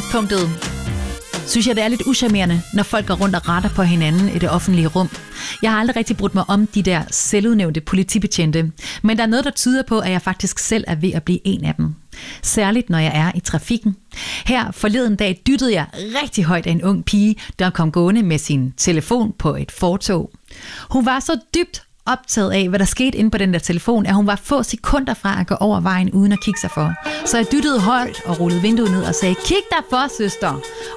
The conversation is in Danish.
udgangspunktet synes jeg, det er lidt uschammerende, når folk går rundt og retter på hinanden i det offentlige rum. Jeg har aldrig rigtig brudt mig om de der selvudnævnte politibetjente, men der er noget, der tyder på, at jeg faktisk selv er ved at blive en af dem. Særligt, når jeg er i trafikken. Her forleden dag dyttede jeg rigtig højt af en ung pige, der kom gående med sin telefon på et fortov. Hun var så dybt optaget af, hvad der skete inde på den der telefon, at hun var få sekunder fra at gå over vejen uden at kigge sig for. Så jeg dyttede højt og rullede vinduet ned og sagde, kig dig for, søster!